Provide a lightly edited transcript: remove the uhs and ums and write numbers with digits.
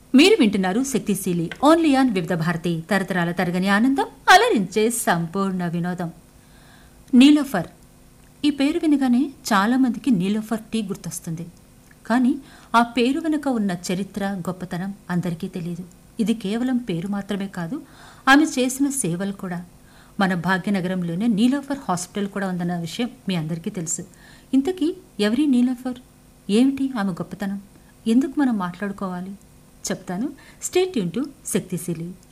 మీరు వింటున్నారు శక్తిశీలి ఓన్లీ ఆన్ వివిధ భారతి తరతరాల తరగని ఆనందం అలరించే సంపూర్ణ వినోదం. నీలోఫర్ ఈ పేరు వినగానే చాలామందికి నీలోఫర్ టీ గుర్తొస్తుంది. కానీ ఆ పేరు వెనుక ఉన్న చరిత్ర గొప్పతనం అందరికీ తెలియదు. ఇది కేవలం పేరు మాత్రమే కాదు, ఆమె చేసిన సేవలు కూడా. మన భాగ్యనగరంలోనే నీలోఫర్ హాస్పిటల్ కూడా ఉందన్న విషయం మీ అందరికీ తెలుసు. ఇంతకీ ఎవరి నీలోఫర్, ఏమిటి ఆమె గొప్పతనం, ఎందుకు మనం మాట్లాడుకోవాలి చెప్తాను. స్టే ట్యూన్ టు శక్తిశీలి.